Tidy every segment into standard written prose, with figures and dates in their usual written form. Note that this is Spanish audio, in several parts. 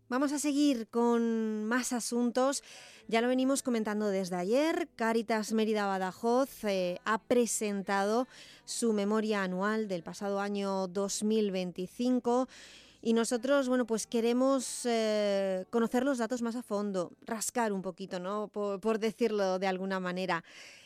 Vamos a seguir con más asuntos. Ya lo venimos comentando desde ayer. Cáritas Mérida Badajoz ha presentado su memoria anual del pasado año 2025 y nosotros, bueno, pues queremos conocer los datos más a fondo, rascar un poquito, ¿no? Por decirlo de alguna manera.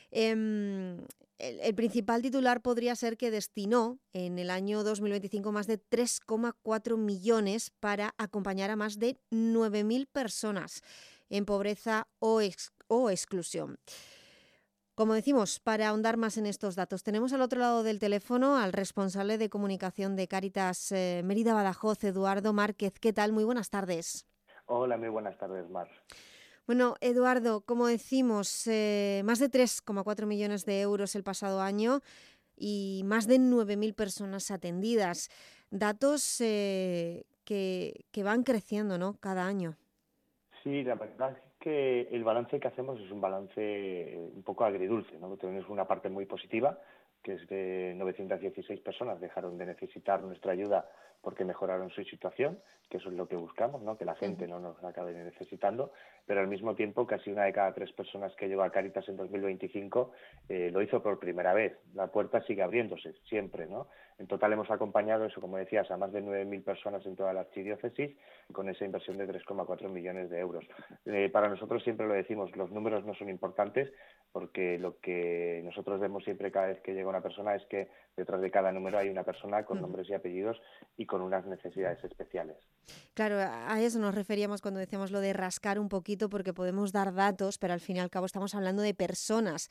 El principal titular podría ser que destinó en el año 2025 más de 3,4 millones para acompañar a más de 9.000 personas en pobreza o exclusión. Como decimos, para ahondar más en estos datos, tenemos al otro lado del teléfono al responsable de comunicación de Cáritas Mérida Badajoz, Eduardo Márquez. ¿Qué tal? Muy buenas tardes. Hola, muy buenas tardes, Mar. Bueno, Eduardo, como decimos, más de 3,4 millones de euros el pasado año y más de 9.000 personas atendidas. Datos que van creciendo, ¿no? Cada año. Sí, la verdad es que el balance que hacemos es un balance un poco agridulce, ¿no? Tenemos una parte muy positiva, que es de 916 personas dejaron de necesitar nuestra ayuda porque mejoraron su situación, que eso es lo que buscamos, ¿no? Que la gente no nos acabe necesitando, pero al mismo tiempo casi una de cada 3 personas que llegó a Cáritas en 2025 lo hizo por primera vez. La puerta sigue abriéndose siempre, ¿no? En total hemos acompañado eso, como decías, a más de 9.000 personas en toda la archidiócesis con esa inversión de 3,4 millones de euros. Para nosotros siempre lo decimos, los números no son importantes porque lo que nosotros vemos siempre cada vez que llega una persona es que detrás de cada número hay una persona con nombres y apellidos y con unas necesidades especiales. Claro, a eso nos referíamos cuando decíamos lo de rascar un poquito, porque podemos dar datos, pero al fin y al cabo estamos hablando de personas.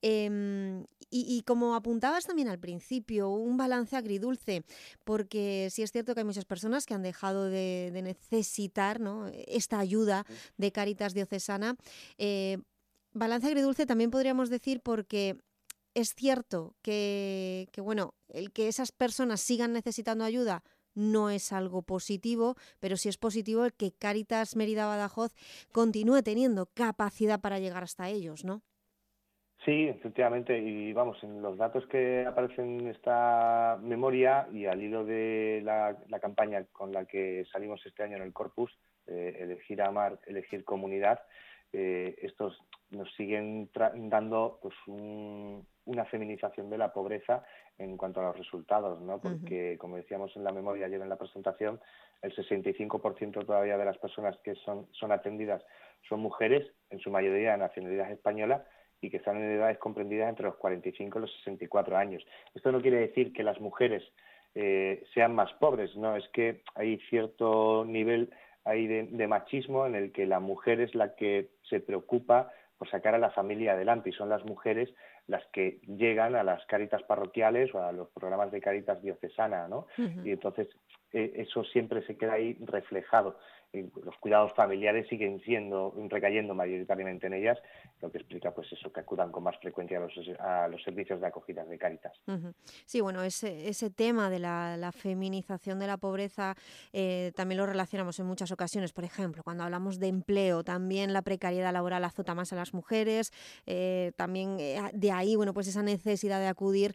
Y como apuntabas también al principio, un balance agridulce, porque sí es cierto que hay muchas personas que han dejado de necesitar, ¿no?, esta ayuda de Cáritas Diocesana. Balance agridulce también podríamos decir porque es cierto que, bueno, el que esas personas sigan necesitando ayuda no es algo positivo, pero sí es positivo el que Cáritas Mérida Badajoz continúe teniendo capacidad para llegar hasta ellos, ¿no? Sí, efectivamente, y vamos, en los datos que aparecen en esta memoria y al hilo de la campaña con la que salimos este año en el Corpus, Elegir Amar, Elegir Comunidad, estos nos siguen dando pues una feminización de la pobreza en cuanto a los resultados, ¿no? Porque, como decíamos en la memoria ayer en la presentación, el 65% todavía de las personas que son atendidas son mujeres, en su mayoría de nacionalidad española, y que están en edades comprendidas entre los 45 y los 64 años. Esto no quiere decir que las mujeres sean más pobres, no, es que hay cierto nivel ahí de machismo en el que la mujer es la que se preocupa por sacar a la familia adelante y son las mujeres las que llegan a las cáritas parroquiales o a los programas de Cáritas diocesana, ¿no? Y entonces eso siempre se queda ahí reflejado. Los cuidados familiares siguen recayendo mayoritariamente en ellas, lo que explica pues eso, que acudan con más frecuencia a los servicios de acogida de Cáritas. Sí, bueno, ese tema de la feminización de la pobreza también lo relacionamos en muchas ocasiones. Por ejemplo, cuando hablamos de empleo, también la precariedad laboral azota más a las mujeres, también de ahí, bueno, pues esa necesidad de acudir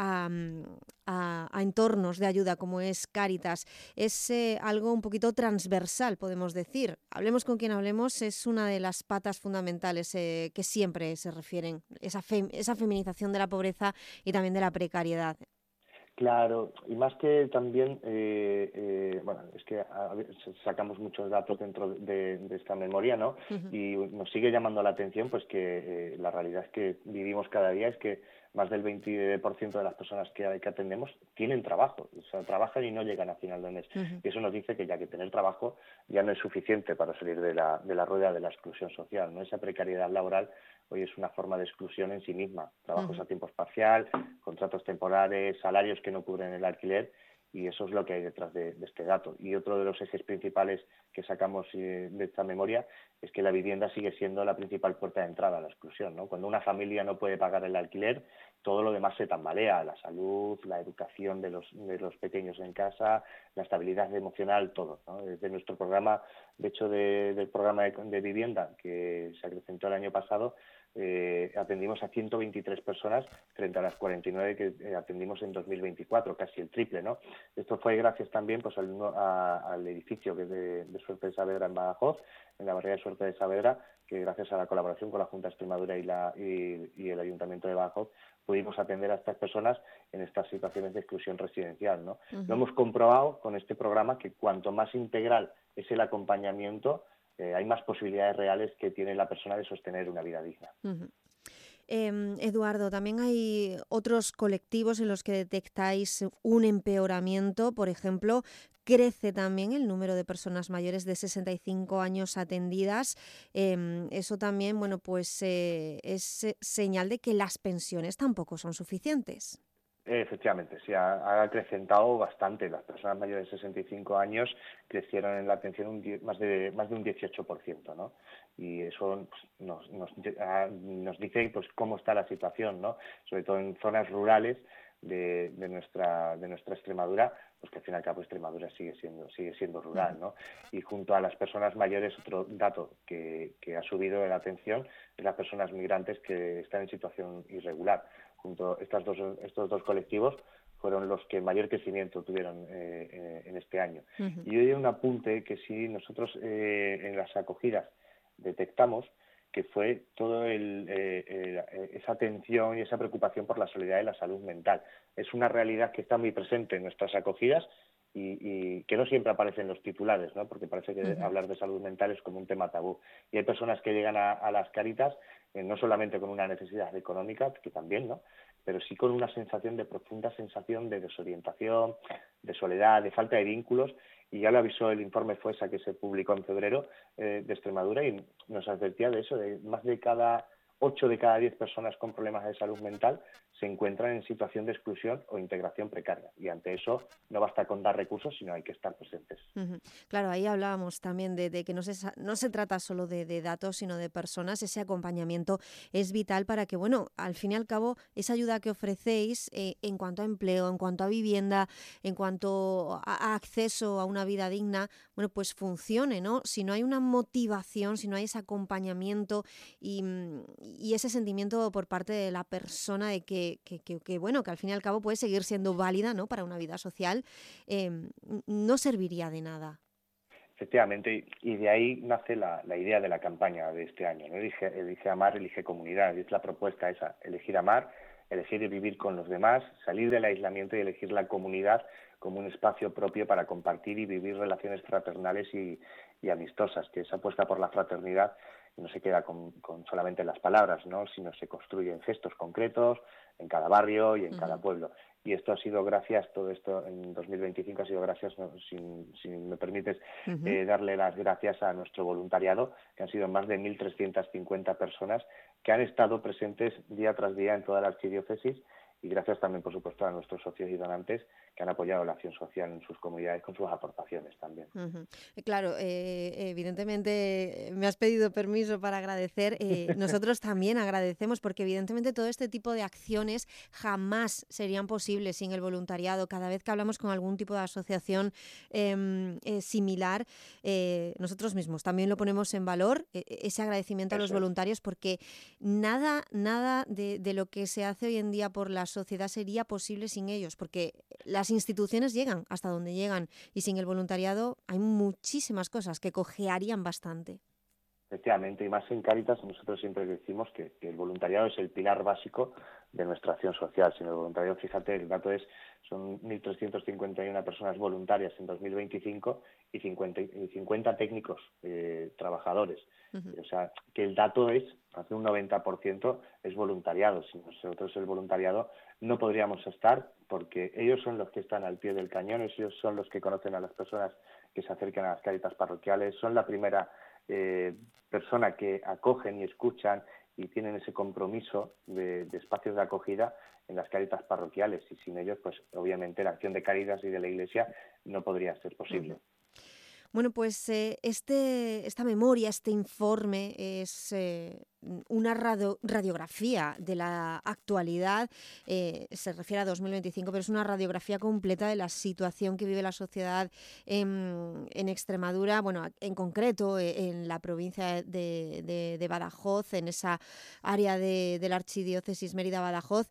a entornos de ayuda como es Cáritas. Es algo un poquito transversal, podemos decir. Hablemos con quien hablemos, es una de las patas fundamentales que siempre se refieren, esa feminización de la pobreza y también de la precariedad. Claro, y más que también, bueno, es que sacamos muchos datos dentro de esta memoria, ¿no? Y nos sigue llamando la atención, pues que la realidad es que vivimos cada día es que más del 20% de las personas que atendemos tienen trabajo, o sea, trabajan y no llegan a final de mes. Y eso nos dice que ya que tener trabajo ya no es suficiente para salir de la rueda de la exclusión social, ¿no? Esa precariedad laboral hoy es una forma de exclusión en sí misma. Trabajos a tiempo parcial, contratos temporales, salarios que no cubren el alquiler, y eso es lo que hay detrás de este dato. Y otro de los ejes principales que sacamos de esta memoria es que la vivienda sigue siendo la principal puerta de entrada a la exclusión, ¿no? Cuando una familia no puede pagar el alquiler, todo lo demás se tambalea, la salud, la educación de los pequeños en casa, la estabilidad emocional, todo, ¿no? Desde nuestro programa, de hecho, del programa de vivienda que se acrecentó el año pasado, atendimos a 123 personas frente a las 49 que atendimos en 2024, casi el triple, ¿no? Esto fue gracias también pues al edificio que de Suerte de Saavedra en Badajoz, en la barriada de Suerte de Saavedra, que gracias a la colaboración con la Junta de Extremadura y el Ayuntamiento de Badajoz pudimos atender a estas personas en estas situaciones de exclusión residencial, ¿no? Lo hemos comprobado con este programa que cuanto más integral es el acompañamiento, hay más posibilidades reales que tiene la persona de sostener una vida digna. Eduardo, también hay otros colectivos en los que detectáis un empeoramiento. Por ejemplo, crece también el número de personas mayores de 65 años atendidas. Eso también, bueno, pues es señal de que las pensiones tampoco son suficientes. Efectivamente, sí, ha acrecentado bastante. Las personas mayores de 65 años crecieron en la atención más de un 18%, ¿no? Y eso pues, nos dice pues cómo está la situación, ¿no? Sobre todo en zonas rurales de nuestra Extremadura, pues que al fin y al cabo Extremadura sigue siendo rural, ¿no? Y junto a las personas mayores, otro dato que ha subido en la atención es las personas migrantes que están en situación irregular. Junto a estos dos colectivos fueron los que mayor crecimiento tuvieron en este año. Y yo diría un apunte que sí nosotros en las acogidas detectamos que fue toda esa atención y esa preocupación por la solidaridad y la salud mental. Es una realidad que está muy presente en nuestras acogidas y que no siempre aparece en los titulares, ¿no? Porque parece que hablar de salud mental es como un tema tabú. Y hay personas que llegan a las Cáritas no solamente con una necesidad económica, que también, ¿no? Pero sí con una profunda sensación de desorientación, de soledad, de falta de vínculos, y ya lo avisó el informe FOESA que se publicó en febrero de Extremadura y nos advertía de eso, de más de 8 de cada 10 personas con problemas de salud mental se encuentran en situación de exclusión o integración precaria. Y ante eso no basta con dar recursos, sino hay que estar presentes. Claro, ahí hablábamos también de que no se trata solo de datos, sino de personas. Ese acompañamiento es vital para que, bueno, al fin y al cabo, esa ayuda que ofrecéis en cuanto a empleo, en cuanto a vivienda, en cuanto a acceso a una vida digna, bueno, pues funcione, ¿no? Si no hay una motivación, si no hay ese acompañamiento y ese sentimiento por parte de la persona de que, bueno, que al fin y al cabo puede seguir siendo válida, ¿no? Para una vida social, no serviría de nada. Efectivamente, y de ahí nace la idea de la campaña de este año, ¿no? Elige amar, elige comunidad, y es la propuesta esa, elegir amar, elegir vivir con los demás, salir del aislamiento y elegir la comunidad como un espacio propio para compartir y vivir relaciones fraternales y amistosas, que esa apuesta por la fraternidad no se queda con solamente las palabras, ¿no? Sino se construye en gestos concretos, en cada barrio y en cada pueblo. Y esto ha sido gracias, todo esto en 2025 ha sido gracias, ¿no? Si me permites, darle las gracias a nuestro voluntariado, que han sido más de 1.350 personas que han estado presentes día tras día en toda la archidiócesis y gracias también, por supuesto, a nuestros socios y donantes que han apoyado la acción social en sus comunidades con sus aportaciones también. Claro, evidentemente me has pedido permiso para agradecer. Nosotros también agradecemos porque evidentemente todo este tipo de acciones jamás serían posibles sin el voluntariado. Cada vez que hablamos con algún tipo de asociación similar, nosotros mismos también lo ponemos en valor, ese agradecimiento a los voluntarios, porque nada de lo que se hace hoy en día por la sociedad sería posible sin ellos, porque las instituciones llegan hasta donde llegan y sin el voluntariado hay muchísimas cosas que cojearían bastante. Efectivamente, y más en Cáritas nosotros siempre decimos que el voluntariado es el pilar básico de nuestra acción social. Sin el voluntariado, fíjate, el dato son 1.351 personas voluntarias en 2025 y 50 técnicos trabajadores. O sea, que el dato más de un 90% es voluntariado. Sin nosotros el voluntariado no podríamos estar porque ellos son los que están al pie del cañón, ellos son los que conocen a las personas que se acercan a las Cáritas parroquiales, son la primera persona que acogen y escuchan y tienen ese compromiso de espacios de acogida en las Cáritas parroquiales y sin ellos, pues obviamente la acción de Cáritas y de la Iglesia no podría ser posible. Bueno, pues esta memoria, este informe es una radiografía de la actualidad, se refiere a 2025, pero es una radiografía completa de la situación que vive la sociedad en Extremadura, bueno, en concreto en la provincia de Badajoz, en esa área de la archidiócesis Mérida-Badajoz.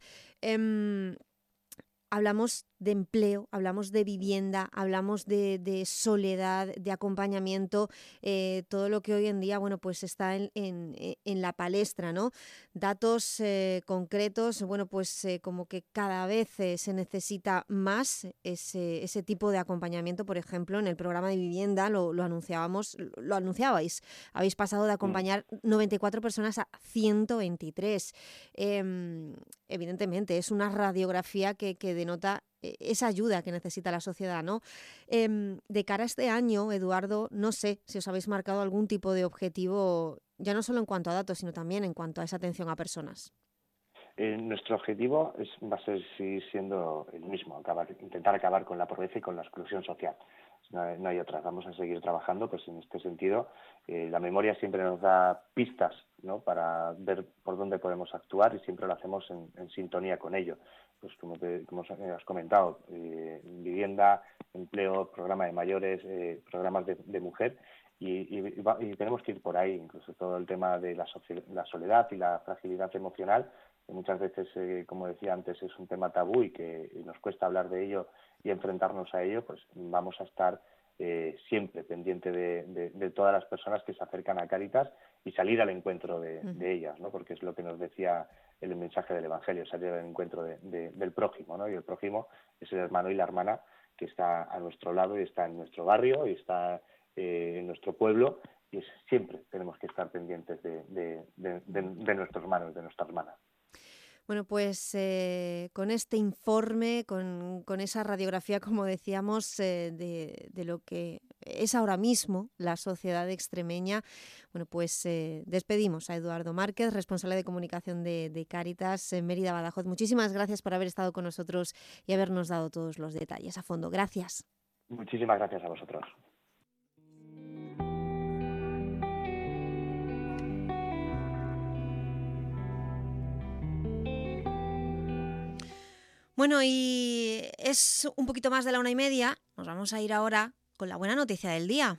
Hablamos de empleo, hablamos de vivienda, hablamos de soledad, de acompañamiento, todo lo que hoy en día, bueno, pues está en la palestra, ¿no? Datos concretos, bueno, pues como que cada vez se necesita más ese tipo de acompañamiento. Por ejemplo, en el programa de vivienda lo anunciabais. Habéis pasado de acompañar 94 personas a 123. Evidentemente, es una radiografía que denota esa ayuda que necesita la sociedad, ¿no? De cara a este año, Eduardo, no sé si os habéis marcado algún tipo de objetivo, ya no solo en cuanto a datos, sino también en cuanto a esa atención a personas. Nuestro objetivo va a seguir siendo el mismo, intentar acabar con la pobreza y con la exclusión social. No hay otra. Vamos a seguir trabajando pues en este sentido. La memoria siempre nos da pistas, ¿no?, para ver por dónde podemos actuar, y siempre lo hacemos en sintonía con ello. Pues como has comentado, vivienda, empleo, programa de mayores, programas de mujer, y tenemos que ir por ahí. Incluso todo el tema de la soledad y la fragilidad emocional, que muchas veces, como decía antes, es un tema tabú y nos cuesta hablar de ello y enfrentarnos a ello. Pues vamos a estar siempre pendiente de todas las personas que se acercan a Cáritas y salir al encuentro de ellas, ¿no? Porque es lo que nos decía el mensaje del Evangelio, salir al encuentro del prójimo, ¿no? Y el prójimo es el hermano y la hermana que está a nuestro lado y está en nuestro barrio y está en nuestro pueblo, y siempre tenemos que estar pendientes de nuestros hermanos, de nuestra hermana. Bueno, pues con este informe, con esa radiografía, como decíamos, de lo que es ahora mismo la sociedad extremeña, bueno, pues despedimos a Eduardo Márquez, responsable de comunicación de Cáritas en Mérida, Badajoz. Muchísimas gracias por haber estado con nosotros y habernos dado todos los detalles a fondo. Gracias. Muchísimas gracias a vosotros. Bueno, y es un poquito más de la 1:30. Nos vamos a ir ahora con la buena noticia del día.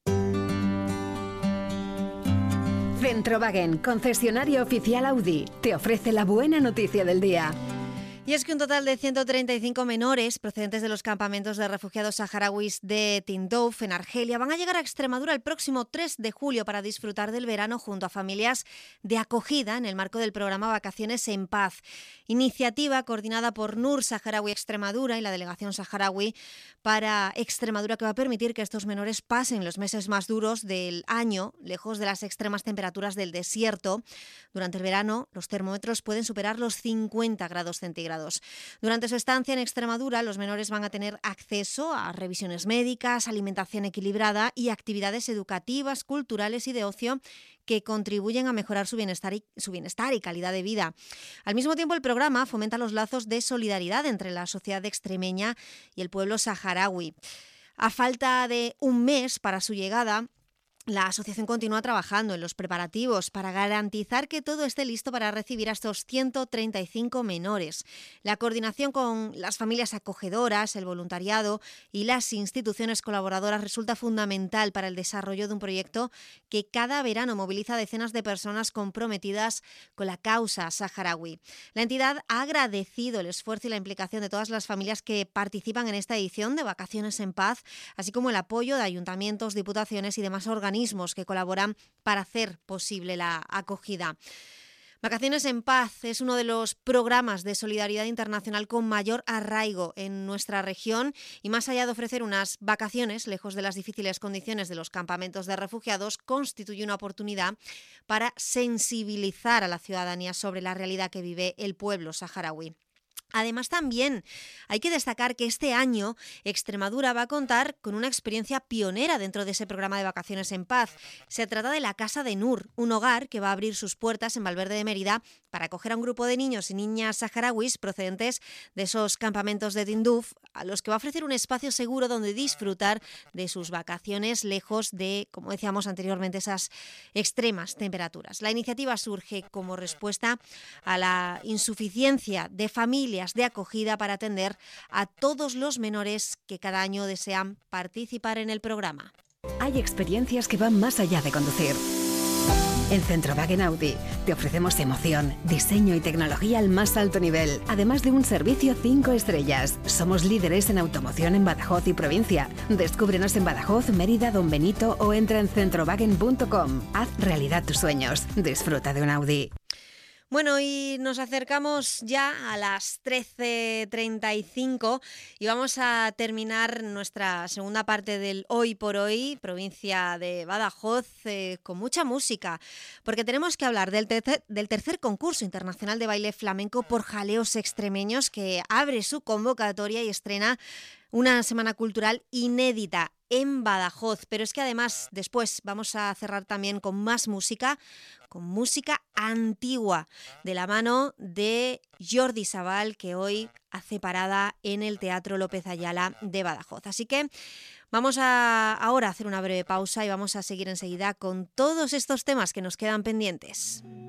Centrowagen, concesionario oficial Audi, te ofrece la buena noticia del día. Y es que un total de 135 menores procedentes de los campamentos de refugiados saharauis de Tindouf, en Argelia, van a llegar a Extremadura el próximo 3 de julio para disfrutar del verano junto a familias de acogida en el marco del programa Vacaciones en Paz, iniciativa coordinada por NUR Saharaui Extremadura y la delegación saharaui para Extremadura, que va a permitir que estos menores pasen los meses más duros del año, lejos de las extremas temperaturas del desierto. Durante el verano, los termómetros pueden superar los 50 grados centígrados. Durante su estancia en Extremadura, los menores van a tener acceso a revisiones médicas, alimentación equilibrada y actividades educativas, culturales y de ocio que contribuyen a mejorar su bienestar y calidad de vida. Al mismo tiempo, el programa fomenta los lazos de solidaridad entre la sociedad extremeña y el pueblo saharaui. A falta de un mes para su llegada, la asociación continúa trabajando en los preparativos para garantizar que todo esté listo para recibir a estos 135 menores. La coordinación con las familias acogedoras, el voluntariado y las instituciones colaboradoras resulta fundamental para el desarrollo de un proyecto que cada verano moviliza a decenas de personas comprometidas con la causa saharaui. La entidad ha agradecido el esfuerzo y la implicación de todas las familias que participan en esta edición de Vacaciones en Paz, así como el apoyo de ayuntamientos, diputaciones y demás organismos que colaboran para hacer posible la acogida. Vacaciones en Paz es uno de los programas de solidaridad internacional con mayor arraigo en nuestra región y, más allá de ofrecer unas vacaciones lejos de las difíciles condiciones de los campamentos de refugiados, constituye una oportunidad para sensibilizar a la ciudadanía sobre la realidad que vive el pueblo saharaui. Además, también hay que destacar que este año Extremadura va a contar con una experiencia pionera dentro de ese programa de Vacaciones en Paz. Se trata de la Casa de Nur, un hogar que va a abrir sus puertas en Valverde de Mérida para acoger a un grupo de niños y niñas saharauis procedentes de esos campamentos de Tinduf, a los que va a ofrecer un espacio seguro donde disfrutar de sus vacaciones lejos de, como decíamos anteriormente, esas extremas temperaturas. La iniciativa surge como respuesta a la insuficiencia de familias de acogida para atender a todos los menores que cada año desean participar en el programa. Hay experiencias que van más allá de conducir. En Centrowagen Audi te ofrecemos emoción, diseño y tecnología al más alto nivel, además de un servicio 5 estrellas. Somos líderes en automoción en Badajoz y provincia. Descúbrenos en Badajoz, Mérida, Don Benito o entra en centrowagen.com. Haz realidad tus sueños. Disfruta de un Audi. Bueno, y nos acercamos ya a las 13:35 y vamos a terminar nuestra segunda parte del Hoy por Hoy, provincia de Badajoz, con mucha música, porque tenemos que hablar del tercer concurso internacional de baile flamenco por jaleos extremeños, que abre su convocatoria y estrena una semana cultural inédita en Badajoz. Pero es que además después vamos a cerrar también con más música, con música antigua, de la mano de Jordi Sabal, que hoy hace parada en el Teatro López Ayala de Badajoz. Así que vamos ahora a hacer una breve pausa y vamos a seguir enseguida con todos estos temas que nos quedan pendientes.